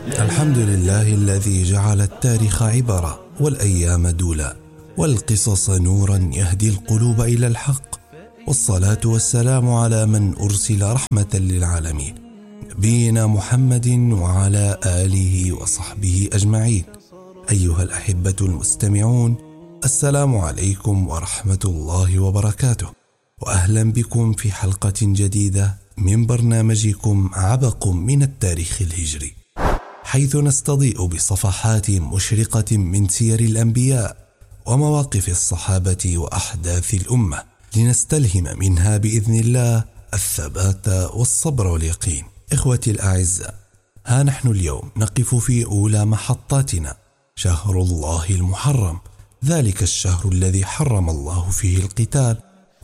الحمد لله الذي جعل التاريخ عبرة والأيام دولا والقصص نورا يهدي القلوب إلى الحق، والصلاة والسلام على من أرسل رحمة للعالمين نبينا محمد وعلى آله وصحبه أجمعين. أيها الأحبة المستمعون، السلام عليكم ورحمة الله وبركاته، وأهلا بكم في حلقة جديدة من برنامجكم عبق من التاريخ الهجري، حيث نستضيء بصفحات مشرقة من سير الأنبياء ومواقف الصحابة وأحداث الأمة، لنستلهم منها بإذن الله الثبات والصبر واليقين. إخوتي الأعزاء، ها نحن اليوم نقف في أولى محطاتنا، شهر الله المحرم، ذلك الشهر الذي حرم الله فيه القتال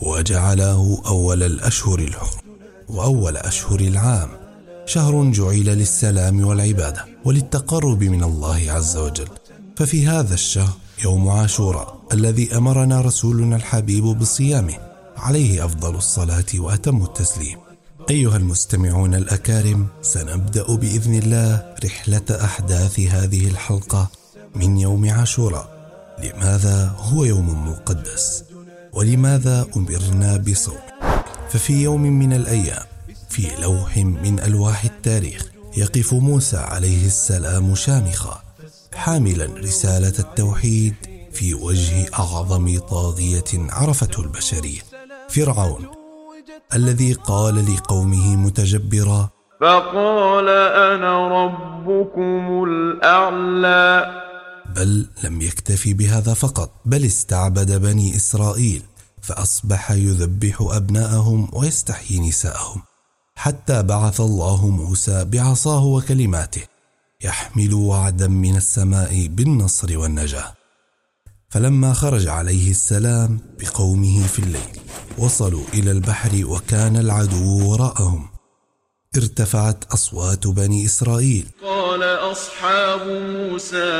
وجعله أول الأشهر الحرم وأول أشهر العام، شهر جعل للسلام والعبادة وللتقرب من الله عز وجل. ففي هذا الشهر يوم عاشوراء الذي أمرنا رسولنا الحبيب بصيامه عليه أفضل الصلاة وأتم التسليم. أيها المستمعون الأكارم، سنبدأ بإذن الله رحلة أحداث هذه الحلقة من يوم عاشوراء. لماذا هو يوم مقدس؟ ولماذا أمرنا بصوم؟ ففي يوم من الأيام في لوح من ألواح التاريخ يقف موسى عليه السلام شامخا حاملا رسالة التوحيد في وجه أعظم طاغية عرفته البشرية، فرعون، الذي قال لقومه متجبرا: فقال أنا ربكم الأعلى. بل لم يكتفي بهذا فقط، بل استعبد بني إسرائيل فأصبح يذبح أبناءهم ويستحيي نساءهم، حتى بعث الله موسى بعصاه وكلماته يحمل وعدا من السماء بالنصر والنجاة. فلما خرج عليه السلام بقومه في الليل وصلوا إلى البحر وكان العدو وراءهم، ارتفعت أصوات بني إسرائيل: قال أصحاب موسى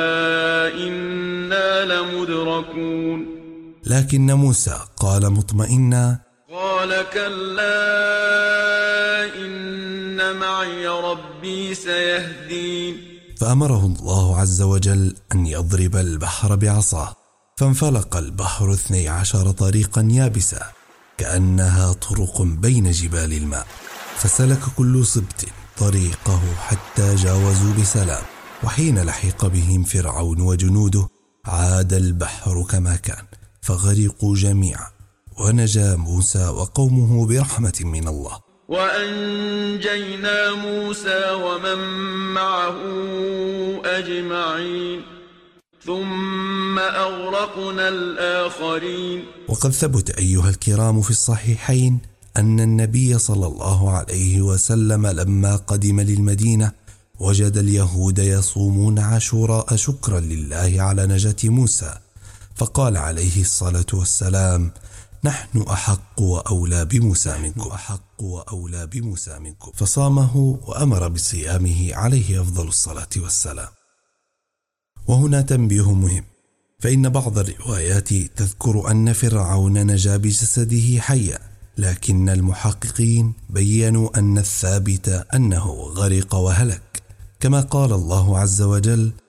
إنا لمدركون. لكن موسى قال مطمئنا: قال كلا إن معي ربي سيهدين. فأمره الله عز وجل أن يضرب البحر بعصاه، فانفلق البحر 12 طريقا يابسا كأنها طرق بين جبال الماء، فسلك كل سبت طريقه حتى جاوزوا بسلام. وحين لحق بهم فرعون وجنوده عاد البحر كما كان فغرقوا جميعا، ونجا موسى وقومه برحمة من الله. وأنجينا موسى ومن معه أجمعين ثم أغرقنا الآخرين. وقد ثبت أيها الكرام في الصحيحين أن النبي صلى الله عليه وسلم لما قدم للمدينة وجد اليهود يصومون عاشوراء شكرا لله على نجاة موسى، فقال عليه الصلاة والسلام: نحن أحق وأولى بموسى منكم، فصامه وأمر بصيامه عليه أفضل الصلاة والسلام. وهنا تنبيه مهم، فإن بعض الروايات تذكر أن فرعون نجا بجسده حيا، لكن المحققين بيّنوا أن الثابت أنه غرق وهلك، كما قال الله عز وجل: